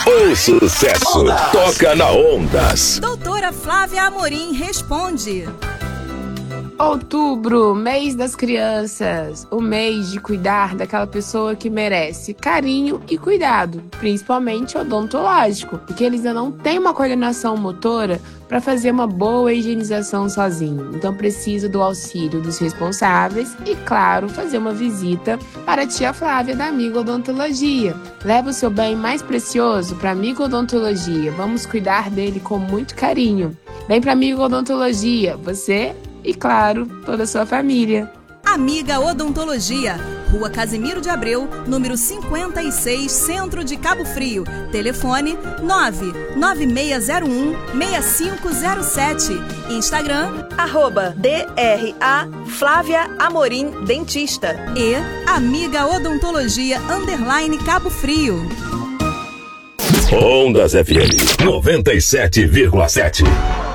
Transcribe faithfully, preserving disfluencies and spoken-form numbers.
O sucesso Ondas. Toca na Ondas. Doutora Flávia Amorim responde. Outubro, mês das crianças, o mês de cuidar daquela pessoa que merece carinho e cuidado, principalmente odontológico, porque eles ainda não têm uma coordenação motora para fazer uma boa higienização sozinho. Então precisa do auxílio dos responsáveis e, claro, fazer uma visita para a tia Flávia da Amiga Odontologia. Leva o seu bem mais precioso para a Amiga Odontologia. Vamos cuidar dele com muito carinho. Vem para a Amiga Odontologia, você e, claro, toda a sua família. Amiga Odontologia, Rua Casimiro de Abreu, número cinquenta e seis, Centro de Cabo Frio. Telefone nove nove seis zero um, seis cinco zero sete. Instagram, arroba D R A Flávia Amorim Dentista. E Amiga Odontologia, underline Cabo Frio. Ondas F M noventa e sete vírgula sete.